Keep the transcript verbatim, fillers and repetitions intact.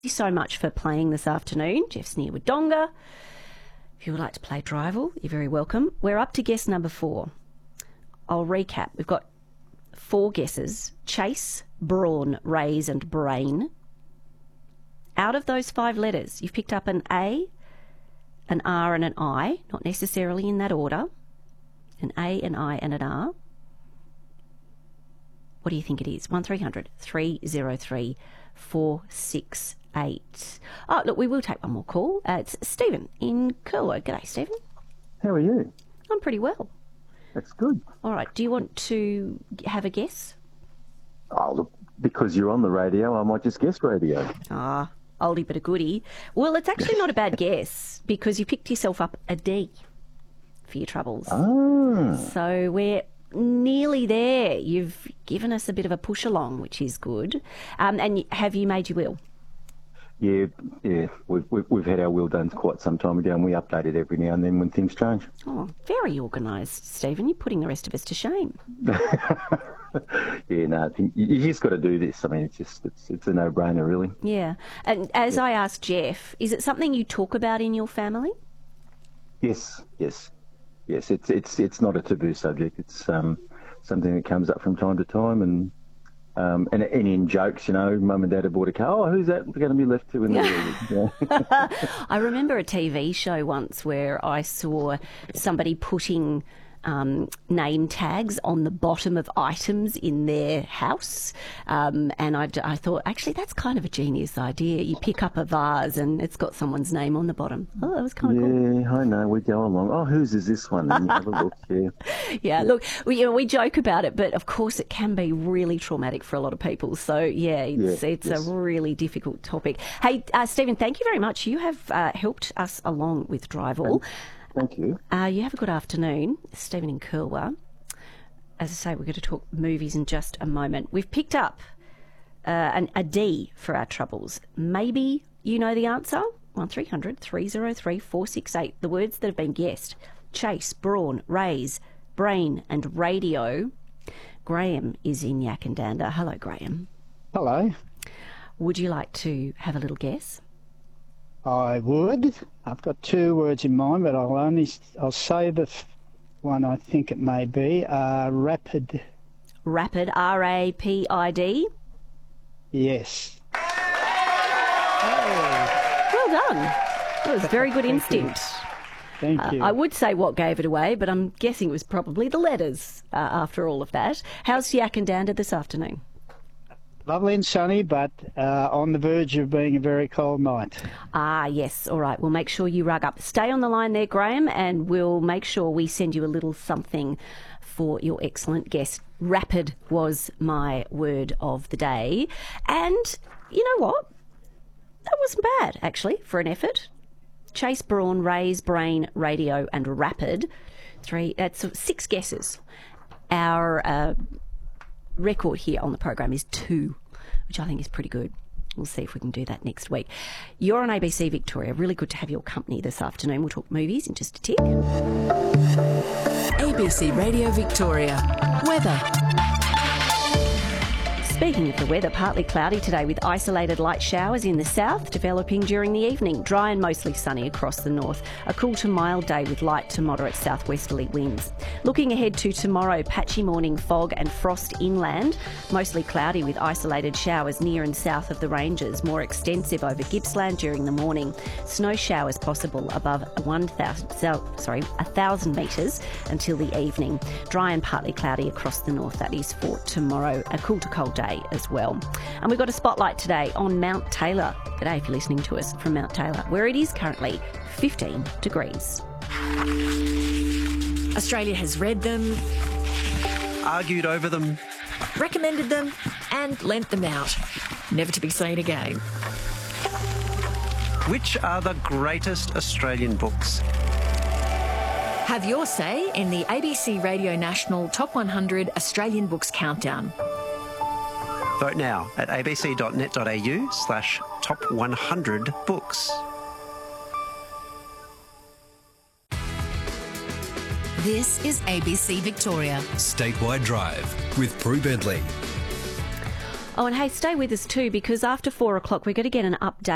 Thank you so much for playing this afternoon. Jeff's near Wodonga. If you would like to play Drival, you're very welcome. We're up to guess number four. I'll recap. We've got four guesses: Chase, Brawn, Raise and Brain. Out of those five letters, you've picked up an A, an R and an I, not necessarily in that order. An A, an I and an R. What do you think it is? one three hundred three oh three four six eight. Oh, look, we will take one more call. Uh, it's Stephen in Curlew. G'day, Stephen. How are you? I'm pretty well. That's good. All right, do you want to have a guess? Oh, look, because you're on the radio, I might just guess radio. Ah, oldie but a goodie. Well, it's actually not a bad guess because you picked yourself up a D for your troubles. Ah. So we're nearly there. You've given us a bit of a push along, which is good. Um, and have you made your will? Yeah, yeah. We've, we've we've had our will done quite some time ago, and we update it every now and then when things change. Oh, very organised, Stephen. You're putting the rest of us to shame. Yeah, no, I think you, you just got to do this. I mean, it's just it's it's a no-brainer, really. Yeah. And as Yeah. I asked Jeff, is it something you talk about in your family? Yes, yes, yes. It's it's it's not a taboo subject. It's um something that comes up from time to time, and. Um, and, and in jokes, you know, mum and dad have bought a car. Oh, who's that going to be left to in the yeah. I remember a T V show once where I saw somebody putting um, name tags on the bottom of items in their house. Um, and I, I thought, actually, that's kind of a genius idea. You pick up a vase and it's got someone's name on the bottom. Oh, that was kind of yeah, cool. Yeah, I know. We go along. Oh, whose is this one? And you have a look, yeah. Yeah, look, we, you know, we joke about it, but of course it can be really traumatic for a lot of people. So, yeah, it's, Yeah, it's yes. a really difficult topic. Hey, uh, Stephen, thank you very much. You have uh, helped us along with Drival. Thank you. Uh, you have a good afternoon. Stephen in Curlew. As I say, we're going to talk movies in just a moment. We've picked up uh, an, a D for our troubles. Maybe you know the answer? one three hundred three oh three four six eight. The words that have been guessed: Chase, Brawn, Raise, Brain and Radio. Graham is in Yakandanda. Hello, Graham. Hello. Would you like to have a little guess? I would. I've got two words in mind, but I'll only I'll say the f- one I think it may be. Uh, rapid. Rapid, R A P I D. Yes. Well done. That was very good instinct. Thank Uh, you. I would say what gave it away, but I'm guessing it was probably the letters uh, after all of that. How's Yakandanda this afternoon? Lovely and sunny, but uh, on the verge of being a very cold night. Ah, yes. All right. We'll make sure you rug up. Stay on the line there, Graham, and we'll make sure we send you a little something for your excellent guess. Rapid was my word of the day. And you know what? That wasn't bad, actually, for an effort. Chase, Brawn, Raise, Brain, Radio and Rapid. Three, that's six guesses. Our uh, record here on the program is two, which I think is pretty good. We'll see if we can do that next week. You're on A B C Victoria. Really good to have your company this afternoon. We'll talk movies in just a tick. A B C Radio Victoria. Weather. Speaking of the weather, partly cloudy today with isolated light showers in the south, developing during the evening. Dry and mostly sunny across the north. A cool to mild day with light to moderate southwesterly winds. Looking ahead to tomorrow, patchy morning fog and frost inland. Mostly cloudy with isolated showers near and south of the ranges. More extensive over Gippsland during the morning. Snow showers possible above one thousand, sorry, one thousand metres until the evening. Dry and partly cloudy across the north. That is for tomorrow. A cool to cold day as well. And we've got a spotlight today on Mount Taylor. G'day if you're listening to us from Mount Taylor, where it is currently fifteen degrees. Australia has read them, Argued over them. recommended them, and lent them out. Never to be seen again. Which are the greatest Australian books? Have your say in the A B C Radio National Top one hundred Australian Books Countdown. Vote now at abc.net.au slash top 100 books. This is A B C Victoria. Statewide Drive with Prue Bentley. Oh, and hey, stay with us too, because after four o'clock we're going to get an update